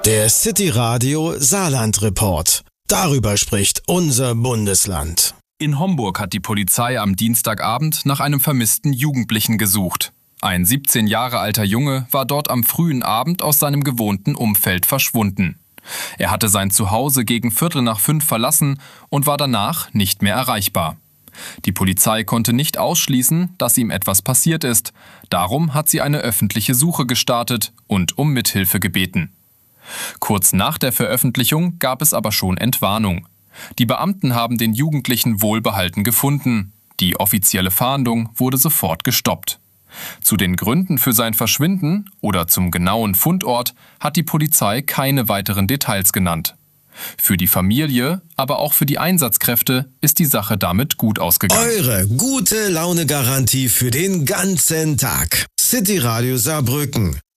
Der City Radio Saarland Report. Darüber spricht unser Bundesland. In Homburg hat die Polizei am Dienstagabend nach einem vermissten Jugendlichen gesucht. Ein 17 Jahre alter Junge war dort am frühen Abend aus seinem gewohnten Umfeld verschwunden. Er hatte sein Zuhause gegen 4:45 verlassen und war danach nicht mehr erreichbar. Die Polizei konnte nicht ausschließen, dass ihm etwas passiert ist. Darum hat sie eine öffentliche Suche gestartet und um Mithilfe gebeten. Kurz nach der Veröffentlichung gab es aber schon Entwarnung. Die Beamten haben den Jugendlichen wohlbehalten gefunden. Die offizielle Fahndung wurde sofort gestoppt. Zu den Gründen für sein Verschwinden oder zum genauen Fundort hat die Polizei keine weiteren Details genannt. Für die Familie, aber auch für die Einsatzkräfte ist die Sache damit gut ausgegangen. Eure gute Laune-Garantie für den ganzen Tag. City Radio Saarbrücken.